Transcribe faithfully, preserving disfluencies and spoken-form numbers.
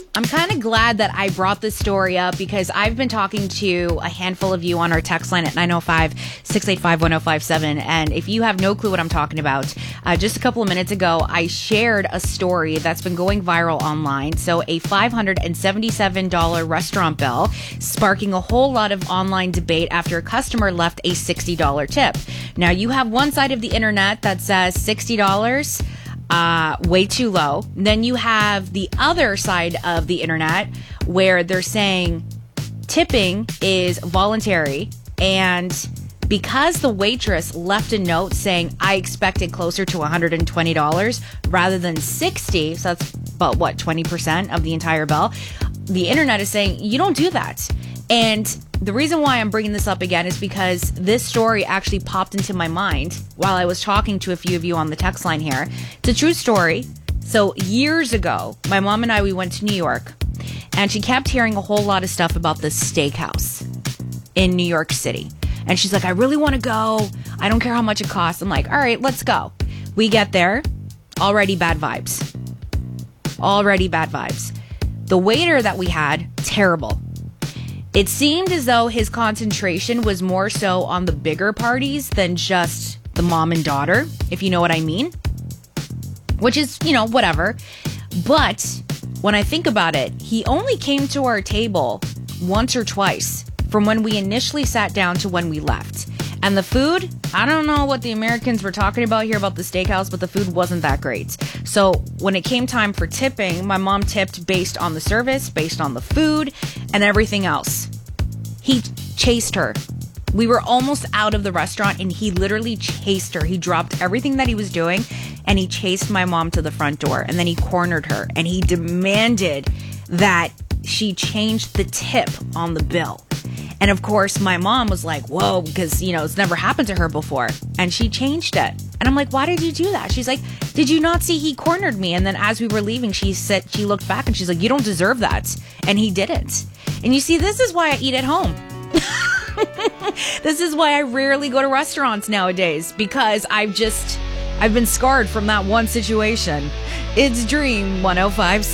I'm kind of glad that I brought this story up because I've been talking to a handful of you on our text line at nine oh five, six eight five, one oh five seven. And if you have no clue what I'm talking about, uh, just a couple of minutes ago, I shared a story that's been going viral online. So a five hundred seventy-seven dollars restaurant bill sparking a whole lot of online debate after a customer left a sixty dollars tip. Now, you have one side of the internet that says sixty dollars. Uh, way too low. Then you have the other side of the internet where they're saying tipping is voluntary, and because the waitress left a note saying I expected closer to one hundred twenty dollars rather than sixty, so that's about what, twenty percent of the entire bill, the internet is saying you don't do that. And the reason why I'm bringing this up again is because this story actually popped into my mind while I was talking to a few of you on the text line here. It's a true story. So years ago, my mom and I, we went to New York, and she kept hearing a whole lot of stuff about this steakhouse in New York City. And she's like, I really want to go. I don't care how much it costs. I'm like, all right, let's go. We get there. Already bad vibes. Already bad vibes. The waiter that we had, terrible. It seemed as though his concentration was more so on the bigger parties than just the mom and daughter, if you know what I mean. Which is, you know, whatever. But when I think about it, he only came to our table once or twice from when we initially sat down to when we left. And the food, I don't know what the Americans were talking about here about the steakhouse, but the food wasn't that great. So when it came time for tipping, my mom tipped based on the service, based on the food, and everything else. He chased her. We were almost out of the restaurant, and he literally chased her. He dropped everything that he was doing, and he chased my mom to the front door, and then he cornered her, and he demanded that she change the tip on the bill. And of course, my mom was like, whoa, because, you know, it's never happened to her before. And she changed it. And I'm like, why did you do that? She's like, did you not see he cornered me? And then as we were leaving, she said, she looked back and she's like, you don't deserve that. And he didn't. And you see, this is why I eat at home. This is why I rarely go to restaurants nowadays, because I've just, I've been scarred from that one situation. It's Dream one oh five.